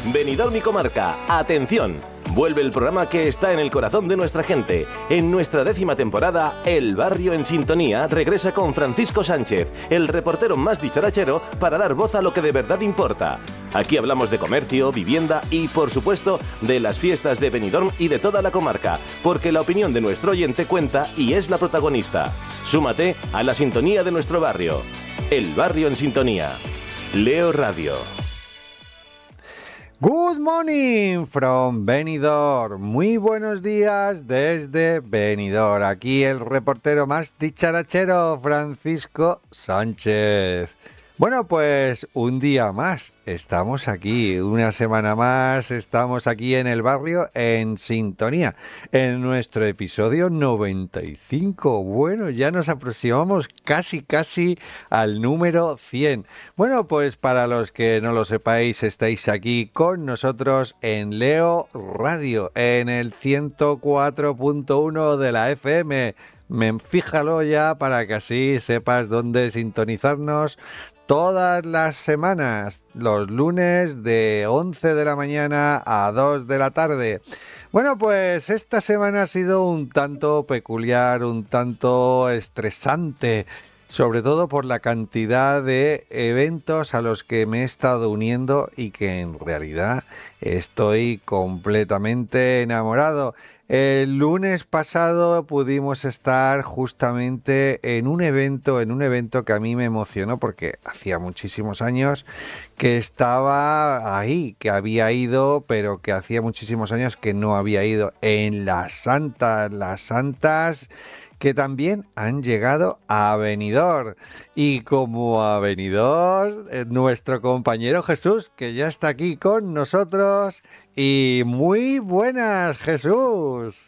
Benidorm y Comarca, atención. Vuelve el programa que está en el corazón de nuestra gente. En nuestra 10ª temporada, El Barrio en Sintonía regresa con Francisco Sánchez, el reportero más dicharachero, para dar voz a lo que de verdad importa. Aquí hablamos de comercio, vivienda y, por supuesto, de las fiestas de Benidorm y de toda la comarca, porque la opinión de nuestro oyente cuenta y es la protagonista. Súmate a la sintonía de nuestro barrio. El Barrio en Sintonía. Leo Radio. Good morning from Benidorm. Muy buenos días desde Benidorm. Aquí el reportero más dicharachero, Francisco Sánchez. Bueno, pues un día más. Estamos aquí, una semana más. Estamos aquí en el barrio en sintonía. En nuestro episodio 95. Bueno, ya nos aproximamos casi al número 100. Bueno, pues para los que no lo sepáis, estáis aquí con nosotros en Leo Radio, en el 104.1 de la FM. Fíjalo ya para que así sepas dónde sintonizarnos todas las semanas, los lunes de 11 de la mañana a 2 de la tarde. Bueno, pues esta semana ha sido un tanto peculiar, un tanto estresante, sobre todo por la cantidad de eventos a los que me he estado uniendo y que en realidad estoy completamente enamorado. El lunes pasado pudimos estar justamente en un evento que a mí me emocionó porque hacía muchísimos años que estaba ahí, que había ido, pero que hacía muchísimos años que no había ido, en las Santas que también han llegado a Benidorm. Y como a Benidorm, nuestro compañero Jesús, que ya está aquí con nosotros. Y muy buenas, Jesús.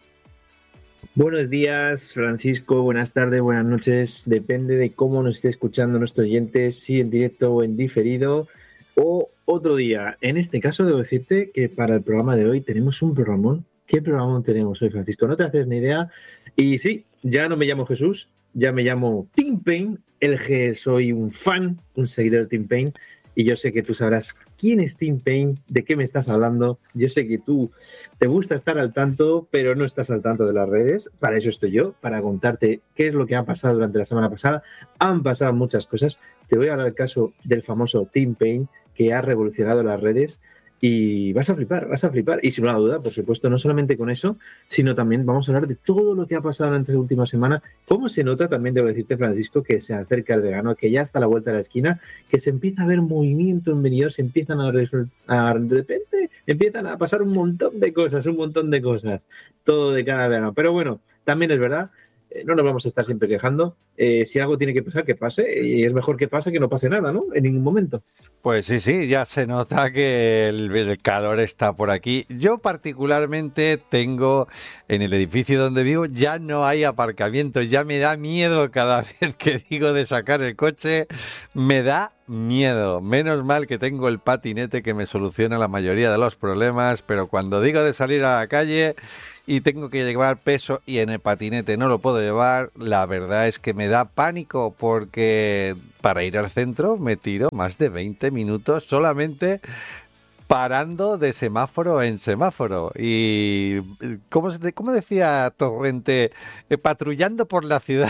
Buenos días, Francisco. Buenas tardes, buenas noches. Depende de cómo nos esté escuchando nuestro oyente, si en directo o en diferido o otro día. En este caso, debo decirte que para el programa de hoy tenemos un programón. ¿Qué programón tenemos hoy, Francisco? No te haces ni idea. Y sí, ya no me llamo Jesús, ya me llamo Tim Payne. Soy un fan, un seguidor de Tim Payne. Y yo sé que tú sabrás quién es Tim Payne, de qué me estás hablando. Yo sé que tú te gusta estar al tanto, pero no estás al tanto de las redes. Para eso estoy yo, para contarte qué es lo que ha pasado durante la semana pasada. Han pasado muchas cosas. Te voy a hablar del caso del famoso Tim Payne, que ha revolucionado las redes. Y vas a flipar. Y sin una duda, por supuesto, no solamente con eso, sino también vamos a hablar de todo lo que ha pasado en esta última semana. Cómo se nota, también debo decirte, Francisco, que se acerca el verano, que ya está a la vuelta de la esquina, que se empieza a ver movimiento en Benidorm, se empiezan de repente empiezan a pasar un montón de cosas, todo de cada verano. Pero bueno, también es verdad, no nos vamos a estar siempre quejando. Si algo tiene que pasar, que pase, y es mejor que pase que no pase nada, ¿no? En ningún momento. Pues sí, ya se nota que el calor está por aquí. Yo particularmente tengo, en el edificio donde vivo, ya no hay aparcamiento, ya me da miedo cada vez que digo de sacar el coche, me da miedo. Menos mal que tengo el patinete que me soluciona la mayoría de los problemas, pero cuando digo de salir a la calle y tengo que llevar peso y en el patinete no lo puedo llevar, la verdad es que me da pánico porque para ir al centro me tiro más de 20 minutos solamente parando de semáforo en semáforo. Y ¿cómo decía Torrente? Patrullando por la ciudad.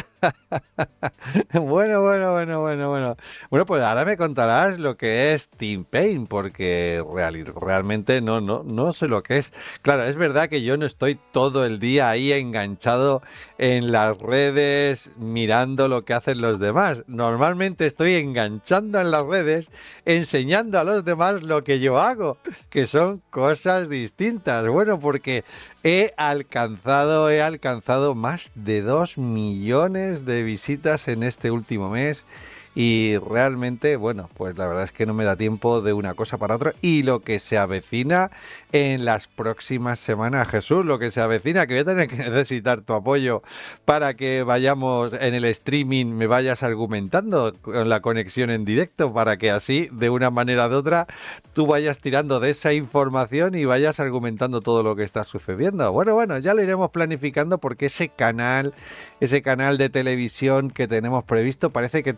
Bueno. Bueno, pues ahora me contarás lo que es Tim Payne, porque realmente no sé lo que es. Claro, es verdad que yo no estoy todo el día ahí enganchado en las redes mirando lo que hacen los demás. Normalmente estoy enganchando en las redes, enseñando a los demás lo que yo hago, que son cosas distintas. Bueno, porque he alcanzado más de 2 millones de visitas en este último mes. Y realmente, bueno, pues la verdad es que no me da tiempo de una cosa para otra. Y lo que se avecina en las próximas semanas, Jesús, lo que se avecina, que voy a tener que necesitar tu apoyo para que vayamos en el streaming, me vayas argumentando con la conexión en directo, para que así, de una manera o de otra, tú vayas tirando de esa información y vayas argumentando todo lo que está sucediendo. Bueno, ya lo iremos planificando, porque ese canal de televisión que tenemos previsto, parece que todo va bien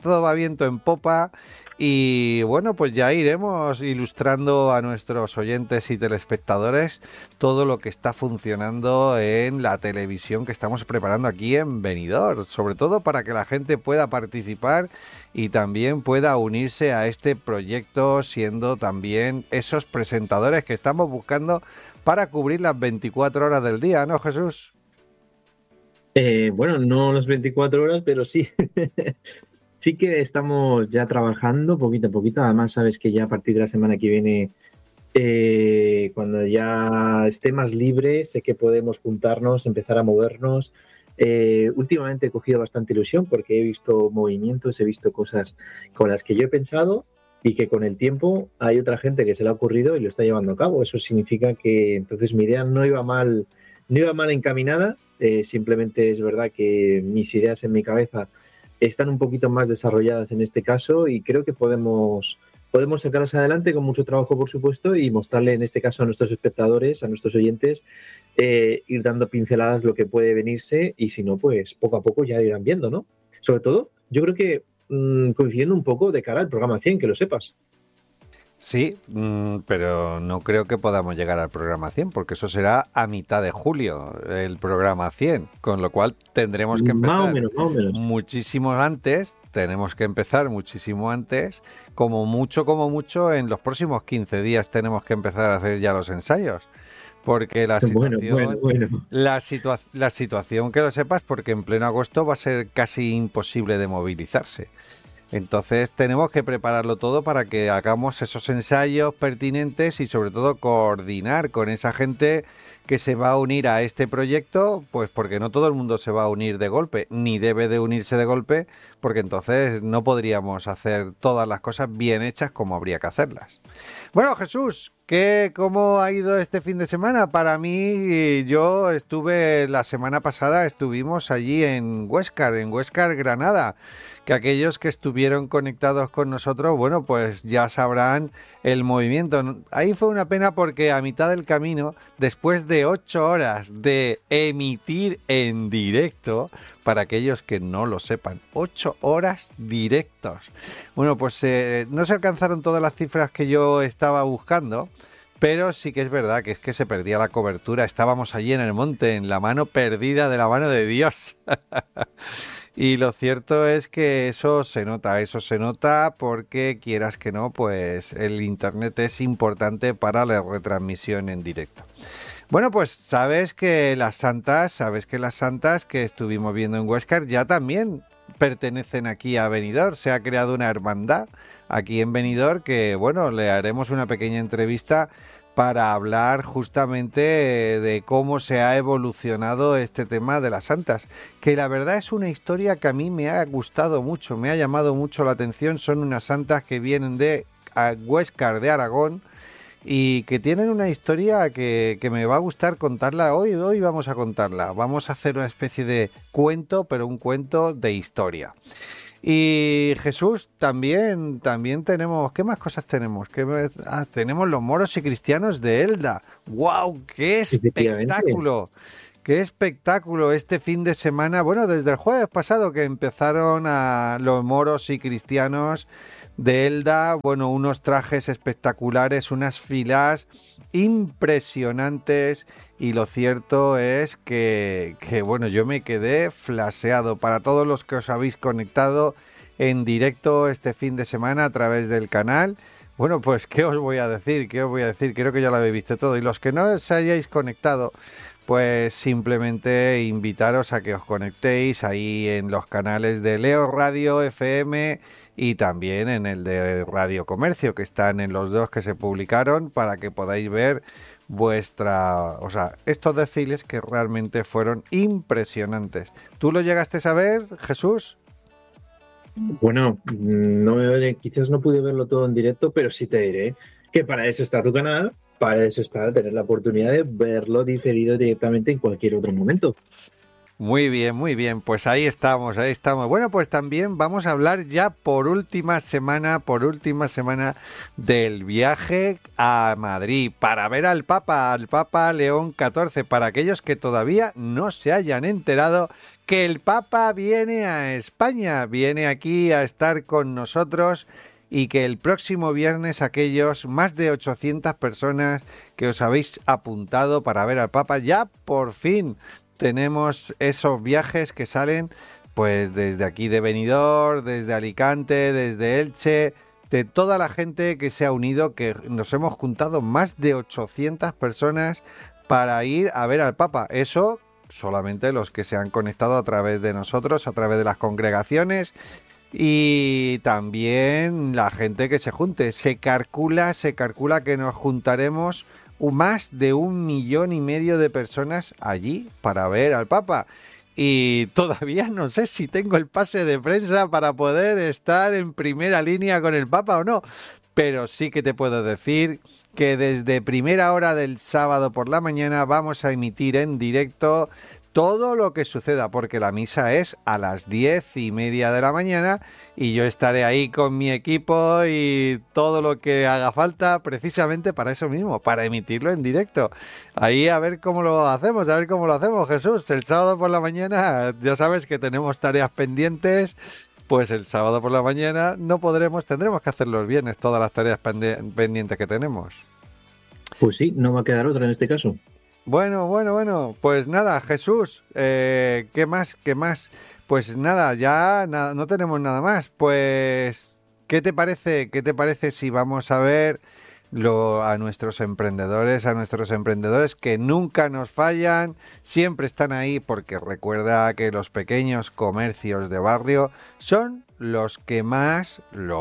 viento en popa y bueno, pues ya iremos ilustrando a nuestros oyentes y telespectadores todo lo que está funcionando en la televisión que estamos preparando aquí en Benidorm, sobre todo para que la gente pueda participar y también pueda unirse a este proyecto, siendo también esos presentadores que estamos buscando para cubrir las 24 horas del día, ¿no, Jesús? Bueno, no las 24 horas, pero sí. Sí que estamos ya trabajando poquito a poquito. Además, sabes que ya a partir de la semana que viene, cuando ya esté más libre, sé que podemos juntarnos, empezar a movernos. Últimamente he cogido bastante ilusión porque he visto movimientos, he visto cosas con las que yo he pensado y que con el tiempo hay otra gente que se le ha ocurrido y lo está llevando a cabo. Eso significa que entonces mi idea no iba mal encaminada. Simplemente es verdad que mis ideas en mi cabeza están un poquito más desarrolladas en este caso y creo que podemos sacarlas adelante con mucho trabajo, por supuesto, y mostrarle en este caso a nuestros espectadores, a nuestros oyentes, ir dando pinceladas lo que puede venirse y si no, pues poco a poco ya irán viendo, ¿no? Sobre todo, yo creo que coincidiendo un poco de cara al programa 100, que lo sepas. Sí, pero no creo que podamos llegar al programa 100, porque eso será a mitad de julio, el programa 100, con lo cual tendremos que Más o empezar menos, más o menos. muchísimo antes, como mucho, en los próximos 15 días tenemos que empezar a hacer ya los ensayos, porque Bueno. la situación, que lo sepas, porque en pleno agosto va a ser casi imposible de movilizarse. Entonces tenemos que prepararlo todo para que hagamos esos ensayos pertinentes y sobre todo coordinar con esa gente que se va a unir a este proyecto, pues porque no todo el mundo se va a unir de golpe, ni debe de unirse de golpe, porque entonces no podríamos hacer todas las cosas bien hechas como habría que hacerlas. Bueno, Jesús, ¿cómo ha ido este fin de semana? Para mí, yo estuve la semana pasada, estuvimos allí en Huéscar, Granada, que aquellos que estuvieron conectados con nosotros, bueno, pues ya sabrán el movimiento. Ahí fue una pena porque a mitad del camino, después de 8 horas de emitir en directo, para aquellos que no lo sepan, 8 horas directos. Bueno, pues no se alcanzaron todas las cifras que yo estaba buscando, pero sí que es verdad que es que se perdía la cobertura. Estábamos allí en el monte, en la mano perdida de la mano de Dios. Y lo cierto es que eso se nota porque quieras que no, pues el internet es importante para la retransmisión en directo. Bueno, pues sabes que las santas que estuvimos viendo en Huéscar ya también pertenecen aquí a Benidorm. Se ha creado una hermandad aquí en Benidorm que, bueno, le haremos una pequeña entrevista para hablar justamente de cómo se ha evolucionado este tema de las santas, que la verdad es una historia que a mí me ha gustado mucho, me ha llamado mucho la atención. Son unas santas que vienen de Huéscar de Aragón y que tienen una historia que me va a gustar contarla hoy. Hoy vamos a contarla, vamos a hacer una especie de cuento, pero un cuento de historia. Y Jesús, también tenemos, ¿qué más cosas tenemos? Tenemos los moros y cristianos de Elda. ¡Wow! ¡Qué espectáculo! ¡Qué espectáculo este fin de semana! Bueno, desde el jueves pasado que empezaron a los moros y cristianos de Elda, bueno, unos trajes espectaculares, unas filas impresionantes, y lo cierto es que bueno, yo me quedé flaseado. Para todos los que os habéis conectado en directo este fin de semana a través del canal, bueno, pues ¿qué os voy a decir? Creo que ya lo habéis visto todo, y los que no os hayáis conectado, pues simplemente invitaros a que os conectéis ahí en los canales de Leo Radio FM y también en el de Radio Comercio, que están en los dos que se publicaron, para que podáis ver estos desfiles que realmente fueron impresionantes. ¿Tú lo llegaste a ver, Jesús? Bueno, quizás no pude verlo todo en directo, pero sí te diré que para eso está tu canal, para eso está tener la oportunidad de verlo diferido directamente en cualquier otro momento. Muy bien, pues ahí estamos. Bueno, pues también vamos a hablar ya por última semana del viaje a Madrid para ver al Papa León XIV, para aquellos que todavía no se hayan enterado que el Papa viene a España, viene aquí a estar con nosotros y que el próximo viernes aquellos más de 800 personas que os habéis apuntado para ver al Papa, ya por fin tenemos esos viajes que salen pues desde aquí de Benidorm, desde Alicante, desde Elche, de toda la gente que se ha unido, que nos hemos juntado más de 800 personas para ir a ver al Papa. Eso solamente los que se han conectado a través de nosotros, a través de las congregaciones, y también la gente que se junte. Se calcula que nos juntaremos más de 1,5 millones de personas allí para ver al Papa. Y todavía no sé si tengo el pase de prensa para poder estar en primera línea con el Papa o no, pero sí que te puedo decir que desde primera hora del sábado por la mañana vamos a emitir en directo todo lo que suceda, porque la misa es a las 10:30 de la mañana y yo estaré ahí con mi equipo y todo lo que haga falta precisamente para eso mismo, para emitirlo en directo. Ahí a ver cómo lo hacemos, Jesús. El sábado por la mañana ya sabes que tenemos tareas pendientes, pues el sábado por la mañana tendremos que hacer los viernes todas las tareas pendientes que tenemos. Pues sí, no va a quedar otra en este caso. Bueno, pues nada, Jesús, ¿qué más? Pues nada, no tenemos nada más. Pues, ¿qué te parece si vamos a ver a nuestros emprendedores que nunca nos fallan, siempre están ahí, porque recuerda que los pequeños comercios de barrio son los que más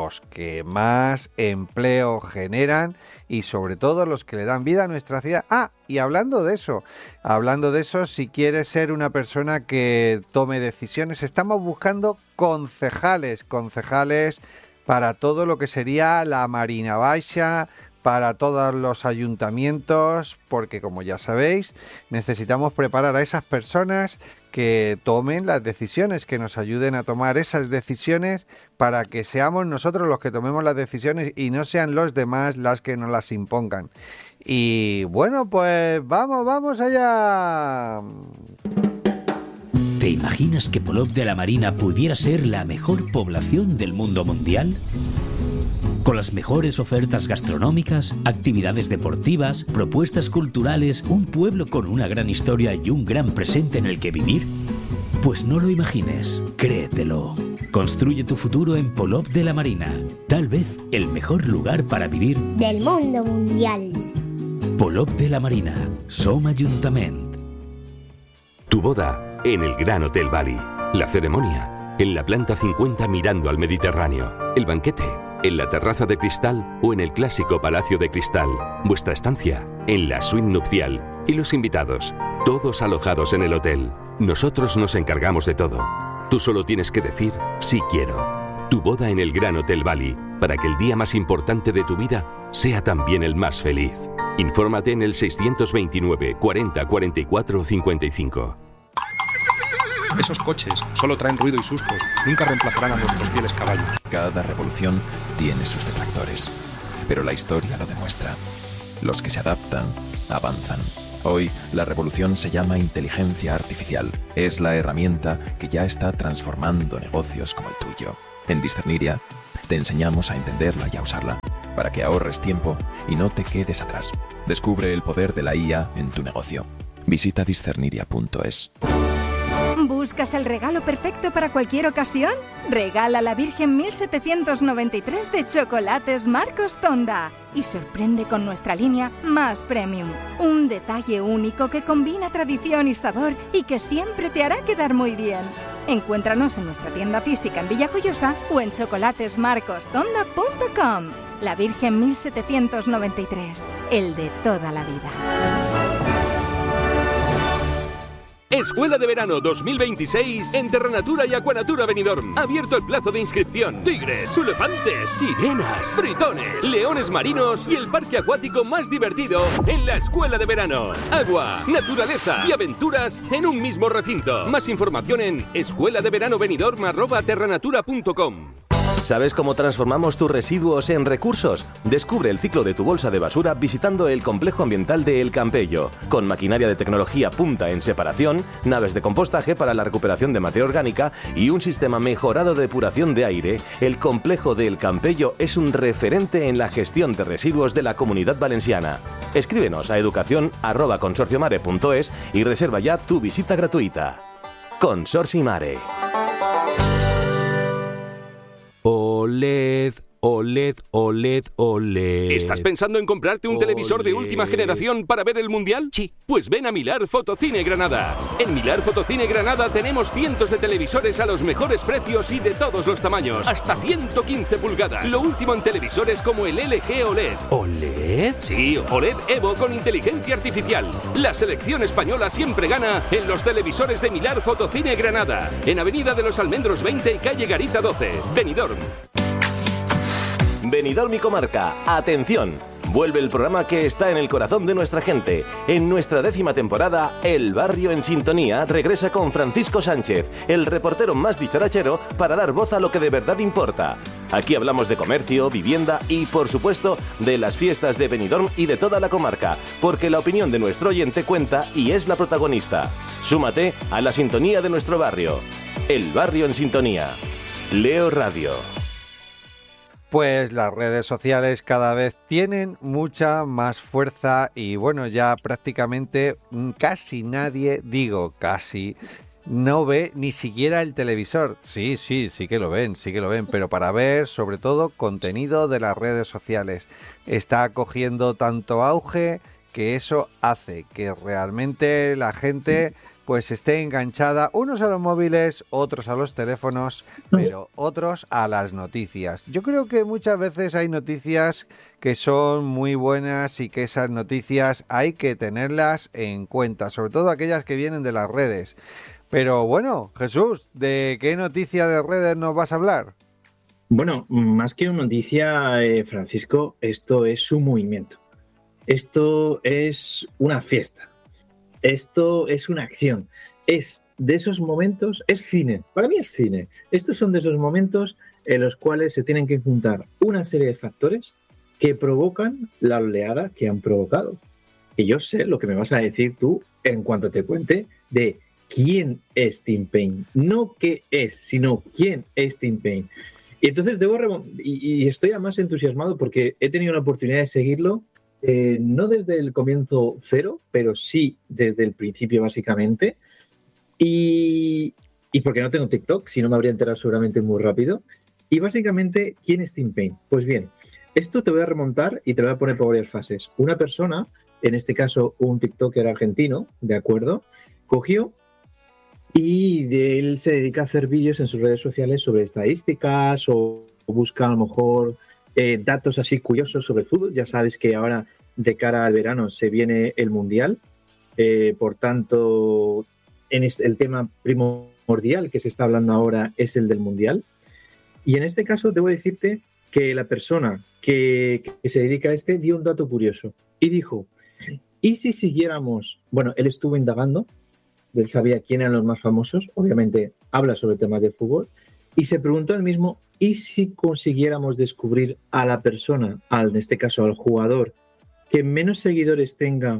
empleo generan y sobre todo los que le dan vida a nuestra ciudad. Y hablando de eso, si quieres ser una persona que tome decisiones, estamos buscando concejales para todo lo que sería la Marina Baixa, para todos los ayuntamientos, porque como ya sabéis, necesitamos preparar a esas personas que tomen las decisiones, que nos ayuden a tomar esas decisiones para que seamos nosotros los que tomemos las decisiones y no sean los demás las que nos las impongan. Y bueno, pues vamos allá. ¿Te imaginas que Polop de la Marina pudiera ser la mejor población del mundo mundial? Con las mejores ofertas gastronómicas, actividades deportivas, propuestas culturales, un pueblo con una gran historia y un gran presente en el que vivir. Pues no lo imagines, créetelo. Construye tu futuro en Polop de la Marina. Tal vez el mejor lugar para vivir del mundo mundial. Polop de la Marina, Som Ajuntament. Tu boda en el Gran Hotel Bali. La ceremonia en la planta 50 mirando al Mediterráneo. El banquete en la terraza de cristal o en el clásico palacio de cristal. Vuestra estancia en la suite nupcial. Y los invitados, todos alojados en el hotel. Nosotros nos encargamos de todo. Tú solo tienes que decir sí quiero. Tu boda en el Gran Hotel Bali, para que el día más importante de tu vida sea también el más feliz. Infórmate en el 629 40 44 55. Esos coches solo traen ruido y sustos, nunca reemplazarán a nuestros fieles caballos. Cada revolución tiene sus detractores, pero la historia lo demuestra. Los que se adaptan, avanzan. Hoy, la revolución se llama inteligencia artificial. Es la herramienta que ya está transformando negocios como el tuyo. En Discerniria, te enseñamos a entenderla y a usarla, para que ahorres tiempo y no te quedes atrás. Descubre el poder de la IA en tu negocio. Visita discerniria.es. ¿Buscas el regalo perfecto para cualquier ocasión? Regala la Virgen 1793 de Chocolates Marcos Tonda y sorprende con nuestra línea más premium. Un detalle único que combina tradición y sabor y que siempre te hará quedar muy bien. Encuéntranos en nuestra tienda física en Villajoyosa o en chocolatesmarcostonda.com. La Virgen 1793, el de toda la vida. Escuela de Verano 2026 en Terranatura y Aquanatura Benidorm. Abierto el plazo de inscripción. Tigres, elefantes, sirenas, tritones, leones marinos y el parque acuático más divertido en la Escuela de Verano. Agua, naturaleza y aventuras en un mismo recinto. Más información en escueladeveranobenidorm@terranatura.com. ¿Sabes cómo transformamos tus residuos en recursos? Descubre el ciclo de tu bolsa de basura visitando el complejo ambiental de El Campello, con maquinaria de tecnología punta en separación, naves de compostaje para la recuperación de materia orgánica y un sistema mejorado de depuración de aire. El complejo de El Campello es un referente en la gestión de residuos de la Comunidad Valenciana. Escríbenos a educación@consorciomare.es y reserva ya tu visita gratuita. Consorci Mare. OLED, OLED, OLED, OLED. ¿Estás pensando en comprarte un televisor de última generación para ver el Mundial? Sí. Pues ven a Milar Fotocine Granada. En Milar Fotocine Granada tenemos cientos de televisores a los mejores precios y de todos los tamaños. Hasta 115 pulgadas. Lo último en televisores como el LG OLED. ¿OLED? Sí, OLED Evo con inteligencia artificial. La selección española siempre gana en los televisores de Milar Fotocine Granada. En Avenida de los Almendros 20 y calle Garita 12. Benidorm. Benidorm y Comarca, atención. Vuelve el programa que está en el corazón de nuestra gente. En nuestra 10ª temporada, El Barrio en Sintonía regresa con Francisco Sánchez, el reportero más dicharachero, para dar voz a lo que de verdad importa. Aquí hablamos de comercio, vivienda y, por supuesto, de las fiestas de Benidorm y de toda la comarca, porque la opinión de nuestro oyente cuenta y es la protagonista. Súmate a la sintonía de nuestro barrio. El Barrio en Sintonía. Leo Radio. Pues las redes sociales cada vez tienen mucha más fuerza y bueno, ya prácticamente casi nadie, no ve ni siquiera el televisor. Sí que lo ven, pero para ver sobre todo contenido de las redes sociales. Está cogiendo tanto auge que eso hace que realmente la gente pues esté enganchada, unos a los móviles, otros a los teléfonos, pero otros a las noticias. Yo creo que muchas veces hay noticias que son muy buenas y que esas noticias hay que tenerlas en cuenta, sobre todo aquellas que vienen de las redes. Pero bueno, Jesús, ¿de qué noticia de redes nos vas a hablar? Bueno, más que una noticia, Francisco, esto es un movimiento. Esto es una fiesta. Esto es una acción. Es de esos momentos, es cine. Para mí es cine. Estos son de esos momentos en los cuales se tienen que juntar una serie de factores que provocan la oleada que han provocado. Y yo sé lo que me vas a decir tú en cuanto te cuente de quién es Tim Payne. No qué es, sino quién es Tim Payne. Y entonces y estoy además entusiasmado porque he tenido la oportunidad de seguirlo. No desde el comienzo cero, pero sí desde el principio básicamente. Y porque no tengo TikTok, si no me habría enterado seguramente muy rápido. Y básicamente, ¿quién es Tim Payne? Pues bien, esto te voy a remontar y te lo voy a poner por varias fases. Una persona, en este caso un TikToker argentino, ¿de acuerdo? Cogió y él se dedica a hacer vídeos en sus redes sociales sobre estadísticas o busca a lo mejor datos así curiosos sobre fútbol. Ya sabes que ahora de cara al verano se viene el Mundial, por tanto el tema primordial que se está hablando ahora es el del Mundial. Y en este caso debo decirte que la persona que se dedica a dio un dato curioso y dijo, ¿y si siguiéramos? Bueno, él estuvo indagando, él sabía quién eran los más famosos, obviamente habla sobre temas de fútbol, y se preguntó él mismo, ¿y si consiguiéramos descubrir a la persona, en este caso al jugador, que menos seguidores tenga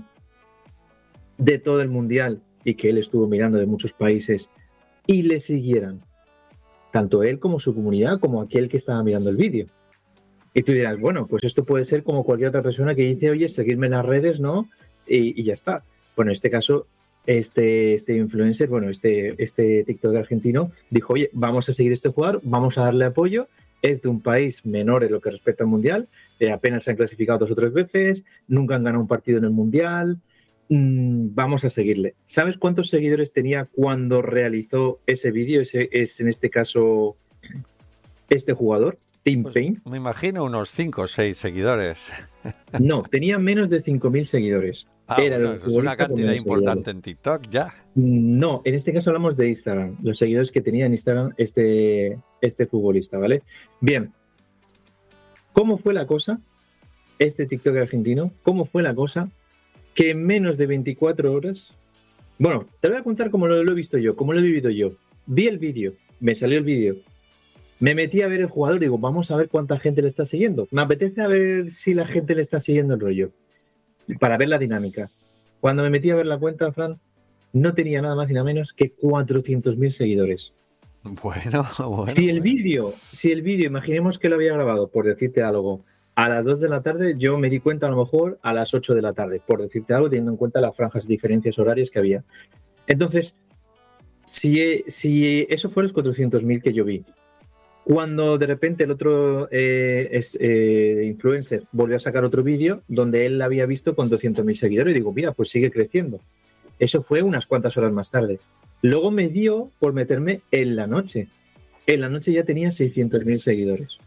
de todo el Mundial y que él estuvo mirando de muchos países y le siguieran? Tanto él como su comunidad, como aquel que estaba mirando el vídeo. Y tú dirás, bueno, pues esto puede ser como cualquier otra persona que dice, oye, seguirme en las redes, ¿no? Y ya está. Bueno, en este caso, este influencer, bueno, este TikTok argentino dijo, oye, vamos a seguir este jugador, vamos a darle apoyo. Es de un país menor en lo que respecta al Mundial, apenas se han clasificado 2 o 3 veces, nunca han ganado un partido en el Mundial, vamos a seguirle. ¿Sabes cuántos seguidores tenía cuando realizó ese vídeo? Es en este caso este jugador. Tim Pues Payne. me imagino unos 5 o 6 seguidores. No, tenía menos de 5.000 seguidores. Era Bueno, el eso es una futbolista con cantidad menos importante en TikTok ya. No, en este caso hablamos de Instagram, los seguidores que tenía en Instagram este futbolista, ¿vale? Bien, ¿cómo fue la cosa? Este TikTok argentino, ¿cómo fue la cosa? Que en menos de 24 horas... Bueno, te voy a contar cómo lo he visto yo, cómo lo he vivido yo. Vi el vídeo, me salió el vídeo. Me metí a ver el jugador y digo, vamos a ver cuánta gente le está siguiendo. Me apetece a ver si la gente le está siguiendo el rollo, para ver la dinámica. Cuando me metí a ver la cuenta, Fran, no tenía nada más y nada menos que 400.000 seguidores. Bueno. Si el vídeo, imaginemos que lo había grabado, por decirte algo, a las 2 de la tarde, yo me di cuenta a lo mejor a las 8 de la tarde, por decirte algo, teniendo en cuenta las franjas diferencias horarias que había. Entonces, si eso fue los 400.000 que yo vi, cuando de repente el otro influencer volvió a sacar otro vídeo donde él había visto con 200.000 seguidores, y digo, mira, pues sigue creciendo. Eso fue unas cuantas horas más tarde. Luego me dio por meterme en la noche. En la noche ya tenía 600.000 seguidores.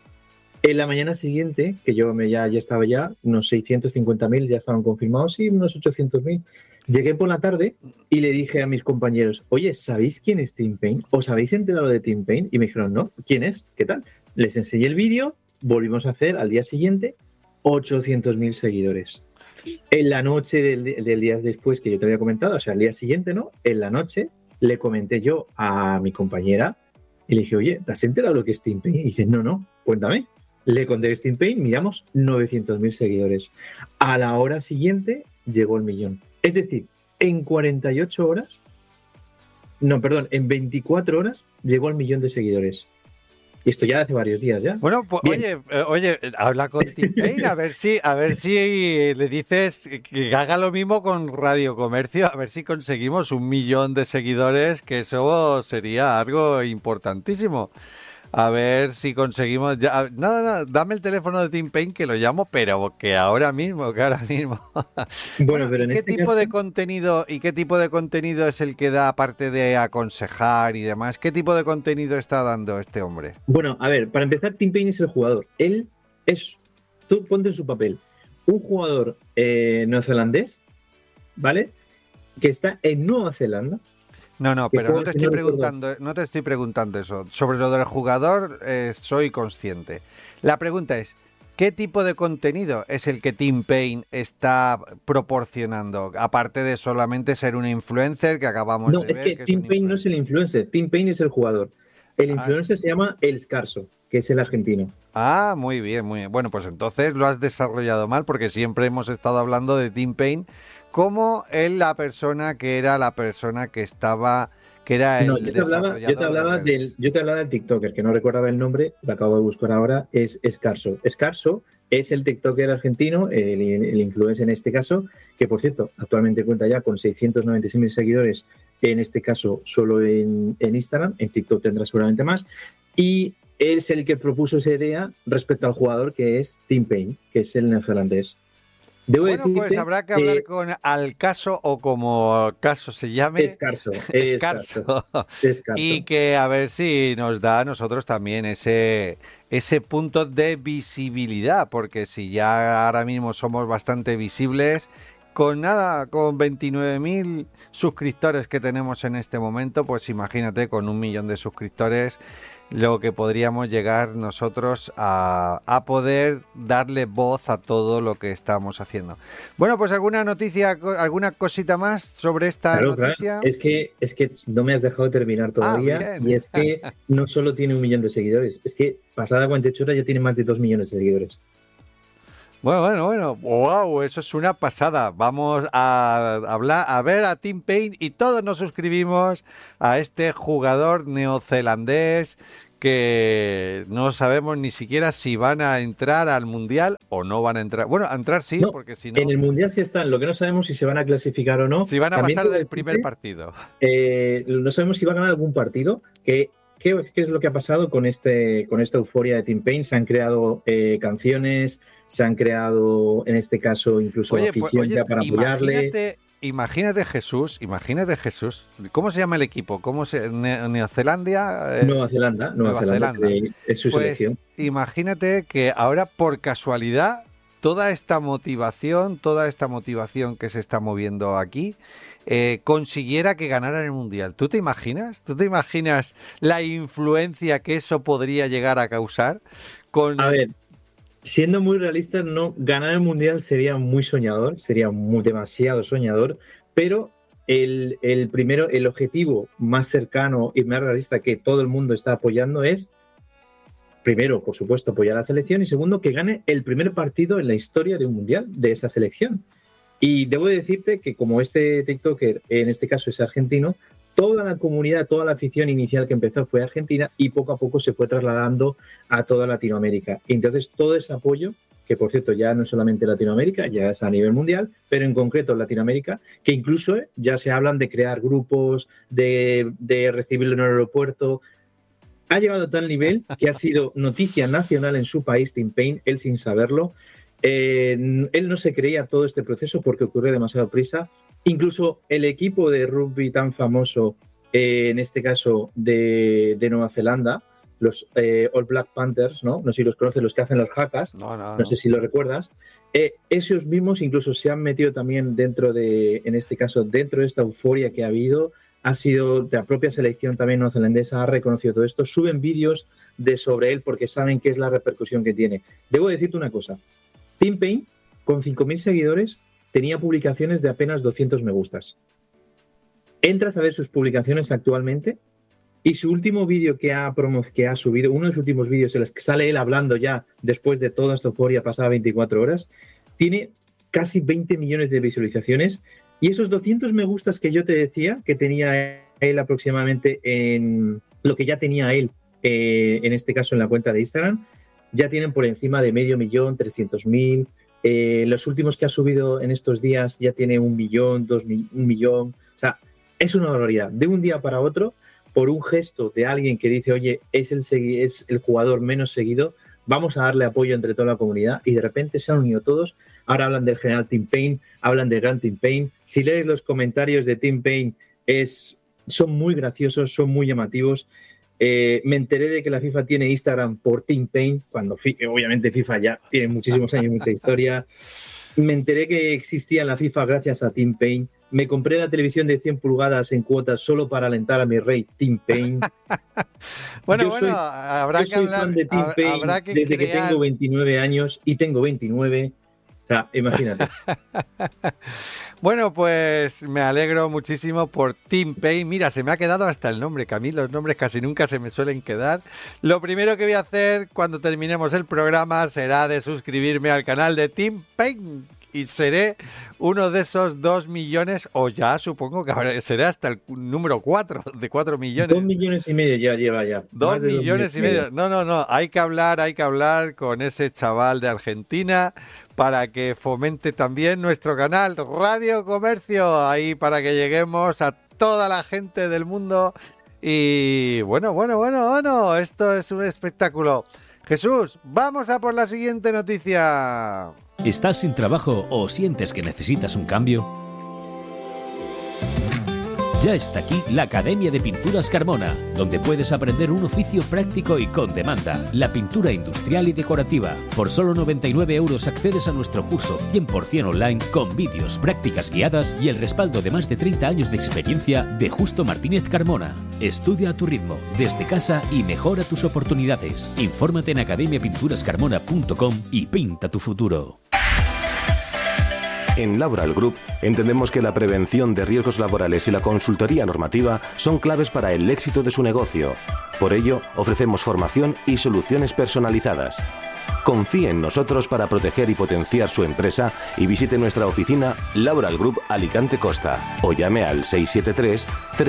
En la mañana siguiente, que yo ya estaba unos 650.000 ya estaban confirmados, y unos 800.000. Llegué por la tarde y le dije a mis compañeros, oye, ¿sabéis quién es Tim Payne? ¿Os habéis enterado de Tim Payne? Y me dijeron, no, ¿quién es? ¿Qué tal? Les enseñé el vídeo, volvimos a hacer al día siguiente 800.000 seguidores. En la noche del día después que yo te había comentado, o sea, al día siguiente, ¿no? En la noche le comenté yo a mi compañera y le dije, oye, ¿te has enterado lo que es Tim Payne? Y dice, no, cuéntame. Le conté que es Tim Payne, miramos 900.000 seguidores. A la hora siguiente llegó el 1.000.000. Es decir, en 48 horas, no, perdón, en 24 horas llegó al 1.000.000 de seguidores. Y esto ya hace varios días ya. Bueno, pues oye, habla con Tim Payne, a ver si le dices que haga lo mismo con Radio Comercio, a ver si conseguimos 1.000.000 de seguidores, que eso sería algo importantísimo. A ver si conseguimos ya. Nada, dame el teléfono de Tim Payne que lo llamo, pero que ahora mismo. Bueno, pero ¿y qué tipo de contenido es el que da, aparte de aconsejar y demás? ¿Qué tipo de contenido está dando este hombre? Bueno, a ver, para empezar, Tim Payne es el jugador. Él es, tú ponte en su papel, un jugador neozelandés, ¿vale? Que está en Nueva Zelanda. No, pero no te estoy preguntando eso. Sobre lo del jugador soy consciente. La pregunta es, ¿qué tipo de contenido es el que Tim Payne está proporcionando? Aparte de solamente ser un influencer que acabamos de ver. No, es que Tim Payne no es el influencer, Tim Payne es el jugador. El influencer se llama El Scarso, que es el argentino. Ah, muy bien, muy bien. Bueno, pues entonces lo has desarrollado mal, porque siempre hemos estado hablando de Tim Payne como él, la persona que era No, yo te hablaba del TikToker, que no recordaba el nombre, lo acabo de buscar ahora, es Scarso. Scarso es el TikToker argentino, el influencer en este caso, que por cierto, actualmente cuenta ya con 696.000 seguidores, en este caso solo en Instagram, en TikTok tendrá seguramente más, y es el que propuso esa idea respecto al jugador que es Tim Payne, que es el neozelandés. Pues habrá que hablar con Alcaso, o como caso se llame. Scarso. Y que a ver si nos da a nosotros también ese punto de visibilidad, porque si ya ahora mismo somos bastante visibles, con 29.000 suscriptores que tenemos en este momento, pues imagínate con 1.000.000 de suscriptores lo que podríamos llegar nosotros a poder darle voz a todo lo que estamos haciendo. Bueno, pues alguna noticia, alguna cosita más sobre esta noticia. Claro. Es que no me has dejado terminar todavía, y es que no solo tiene 1.000.000 de seguidores, es que pasada 48 horas ya tiene más de 2 millones de seguidores. Bueno, wow, eso es una pasada. Vamos a hablar, a ver a Tim Payne, y todos nos suscribimos a este jugador neozelandés que no sabemos ni siquiera si van a entrar al Mundial o no van a entrar. Bueno, a entrar sí, no, porque si no... En el Mundial sí están, lo que no sabemos es si se van a clasificar o no. Si van a pasar del primer partido. No sabemos si van a ganar algún partido. ¿Qué es lo que ha pasado con esta euforia de Tim Payne? Se han creado canciones, se han creado, en este caso, incluso afición ya para apoyarle. imagínate Jesús, ¿cómo se llama el equipo? ¿Neozelandia? Nueva Zelanda es su selección. Imagínate que ahora por casualidad toda esta motivación que se está moviendo aquí consiguiera que ganaran el Mundial. ¿Tú te imaginas? ¿Tú te imaginas la influencia que eso podría llegar a causar? A ver, siendo muy realistas, no, ganar el Mundial sería muy soñador, demasiado soñador, pero el objetivo más cercano y más realista que todo el mundo está apoyando es, primero, por supuesto, apoyar a la selección y segundo, que gane el primer partido en la historia de un Mundial de esa selección. Y debo decirte que como este TikToker, en este caso es argentino, toda la comunidad, toda la afición inicial que empezó fue argentina y poco a poco se fue trasladando a toda Latinoamérica. Y entonces todo ese apoyo, que por cierto ya no es solamente Latinoamérica, ya es a nivel mundial, pero en concreto en Latinoamérica, que incluso ya se hablan de crear grupos, de recibirlo en el aeropuerto. Ha llegado a tal nivel que ha sido noticia nacional en su país, Tim Payne, él sin saberlo. Él no se creía todo este proceso porque ocurrió demasiado prisa. Incluso el equipo de rugby tan famoso, en este caso de Nueva Zelanda, los All Black Panthers, ¿no? No sé si los conoces, los que hacen las hackas, no sé si lo recuerdas. Esos mismos incluso se han metido también dentro de esta euforia que ha habido. Ha sido de la propia selección también neozelandesa, ha reconocido todo esto. Suben vídeos sobre él porque saben qué es la repercusión que tiene. Debo decirte una cosa. Tim Payne, con 5.000 seguidores, tenía publicaciones de apenas 200 me gustas. Entras a ver sus publicaciones actualmente y su último vídeo que ha subido, uno de sus últimos vídeos en los que sale él hablando ya después de toda esta euforia pasada 24 horas, tiene casi 20 millones de visualizaciones y esos 200 me gustas que yo te decía que tenía él aproximadamente en lo que ya tenía él, en este caso en la cuenta de Instagram, ya tienen por encima de 500.000, 300.000. Los últimos que ha subido en estos días ya tiene 1 millón, 1 millón. O sea, es una barbaridad. De un día para otro, por un gesto de alguien que dice, oye, es el jugador menos seguido, vamos a darle apoyo entre toda la comunidad y de repente se han unido todos. Ahora hablan del general Tim Payne, hablan del gran Tim Payne. Si lees los comentarios de Tim Payne, son muy graciosos, son muy llamativos. Me enteré de que la FIFA tiene Instagram por Tim Payne, cuando obviamente FIFA ya tiene muchísimos años, mucha historia. Me enteré que existía en la FIFA gracias a Tim Payne. Me compré la televisión de 100 pulgadas en cuotas solo para alentar a mi rey Tim Payne. Yo soy fan de Tim Payne desde que tengo 29 años y tengo 29. O sea, imagínate. Bueno, pues me alegro muchísimo por Tim Payne. Mira, se me ha quedado hasta el nombre, que a mí los nombres casi nunca se me suelen quedar. Lo primero que voy a hacer cuando terminemos el programa será de suscribirme al canal de Tim Payne y seré uno de esos 2 millones, o ya supongo que seré hasta el número 4, de 4 millones. 2 millones y medio ya lleva ya. 2 millones y medio. No, hay que hablar con ese chaval de Argentina para que fomente también nuestro canal Radio Comercio, ahí para que lleguemos a toda la gente del mundo. Y bueno, esto es un espectáculo. Jesús, vamos a por la siguiente noticia. ¿Estás sin trabajo o sientes que necesitas un cambio? Ya está aquí la Academia de Pinturas Carmona, donde puedes aprender un oficio práctico y con demanda, la pintura industrial y decorativa. Por solo 99 € accedes a nuestro curso 100% online con vídeos, prácticas guiadas y el respaldo de más de 30 años de experiencia de Justo Martínez Carmona. Estudia a tu ritmo, desde casa y mejora tus oportunidades. Infórmate en academiapinturascarmona.com y pinta tu futuro. En Laboral Group entendemos que la prevención de riesgos laborales y la consultoría normativa son claves para el éxito de su negocio. Por ello, ofrecemos formación y soluciones personalizadas. Confíe en nosotros para proteger y potenciar su empresa y visite nuestra oficina Laboral Group Alicante Costa o llame al 673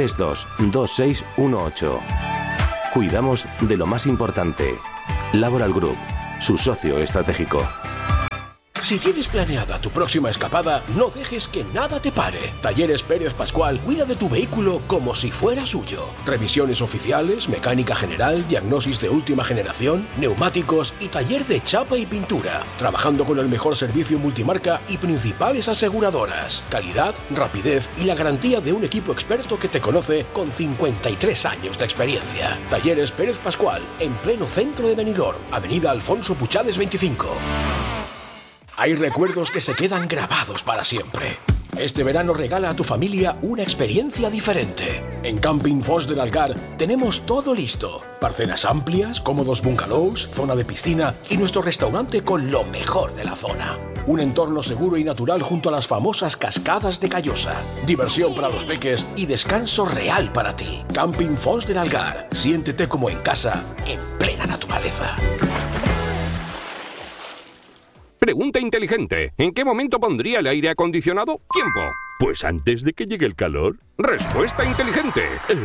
322618. Cuidamos de lo más importante. Laboral Group, su socio estratégico. Si tienes planeada tu próxima escapada, no dejes que nada te pare. Talleres Pérez Pascual cuida de tu vehículo como si fuera suyo. Revisiones oficiales, mecánica general, diagnosis de última generación, neumáticos y taller de chapa y pintura. Trabajando con el mejor servicio multimarca y principales aseguradoras. Calidad, rapidez y la garantía de un equipo experto que te conoce con 53 años de experiencia. Talleres Pérez Pascual, en pleno centro de Benidorm, Avenida Alfonso Puchades 25. Hay recuerdos que se quedan grabados para siempre. Este verano regala a tu familia una experiencia diferente. En Camping Fos del Algar tenemos todo listo. Parcelas amplias, cómodos bungalows, zona de piscina y nuestro restaurante con lo mejor de la zona. Un entorno seguro y natural junto a las famosas cascadas de Callosa. Diversión para los peques y descanso real para ti. Camping Fos del Algar. Siéntete como en casa, en plena naturaleza. Pregunta inteligente. ¿En qué momento pondría el aire acondicionado? Tiempo. Pues antes de que llegue el calor. Respuesta inteligente.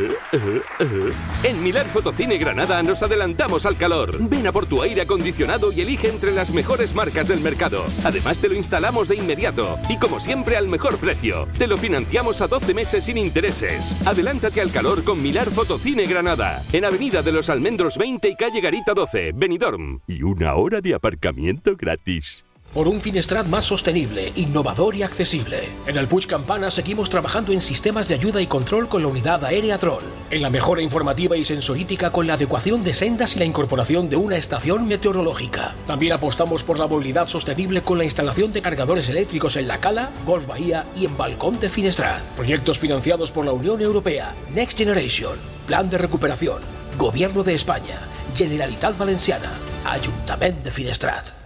En Milar Fotocine Granada nos adelantamos al calor. Ven a por tu aire acondicionado y elige entre las mejores marcas del mercado. Además te lo instalamos de inmediato y como siempre al mejor precio. Te lo financiamos a 12 meses sin intereses. Adelántate al calor con Milar Fotocine Granada. En Avenida de los Almendros 20 y calle Garita 12, Benidorm. Y 1 hora de aparcamiento gratis. Por un Finestrat más sostenible, innovador y accesible. En el Puig Campana seguimos trabajando en sistemas de ayuda y control con la unidad aérea Dron. En la mejora informativa y sensorítica con la adecuación de sendas y la incorporación de una estación meteorológica. También apostamos por la movilidad sostenible con la instalación de cargadores eléctricos en La Cala, Golf Bahía y en Balcón de Finestrat. Proyectos financiados por la Unión Europea, Next Generation, Plan de Recuperación, Gobierno de España, Generalitat Valenciana, Ayuntamiento de Finestrat.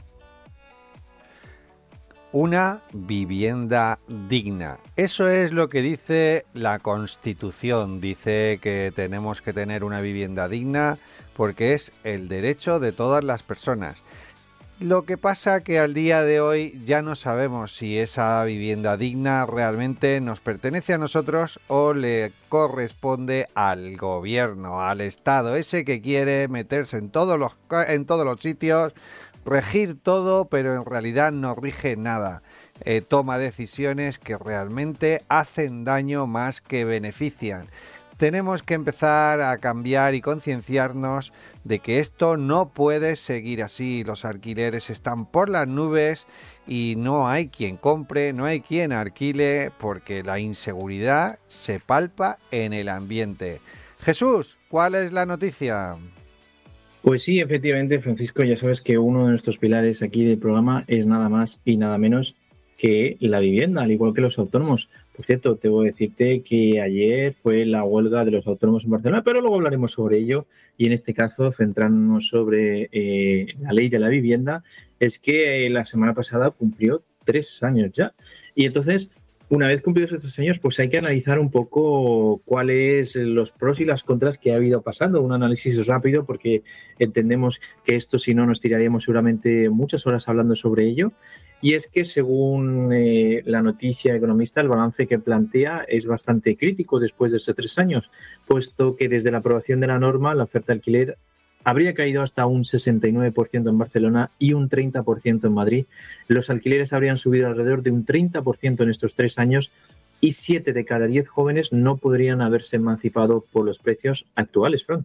Una vivienda digna. Eso es lo que dice la Constitución. Dice que tenemos que tener una vivienda digna porque es el derecho de todas las personas. Lo que pasa que al día de hoy ya no sabemos si esa vivienda digna realmente nos pertenece a nosotros o le corresponde al gobierno, al Estado, ese que quiere meterse en todos los sitios, regir todo, pero en realidad no rige nada. Toma decisiones que realmente hacen daño más que benefician. Tenemos que empezar a cambiar y concienciarnos de que esto no puede seguir así. Los alquileres están por las nubes y no hay quien compre, no hay quien alquile, porque la inseguridad se palpa en el ambiente. Jesús, ¿cuál es la noticia? Pues sí, efectivamente, Francisco, ya sabes que uno de nuestros pilares aquí del programa es nada más y nada menos que la vivienda, al igual que los autónomos. Por cierto, debo decirte que ayer fue la huelga de los autónomos en Barcelona, pero luego hablaremos sobre ello y en este caso centrándonos sobre la ley de la vivienda, es que la semana pasada cumplió 3 años ya. Y entonces, una vez cumplidos estos años, pues hay que analizar un poco cuáles los pros y las contras que ha habido pasando. Un análisis rápido porque entendemos que esto, si no, nos tiraríamos seguramente muchas horas hablando sobre ello. Y es que según la noticia economista, el balance que plantea es bastante crítico después de estos 3 años, puesto que desde la aprobación de la norma, la oferta de alquiler habría caído hasta un 69% en Barcelona y un 30% en Madrid. Los alquileres habrían subido alrededor de un 30% en estos 3 años y 7 de cada 10 jóvenes no podrían haberse emancipado por los precios actuales, Fran.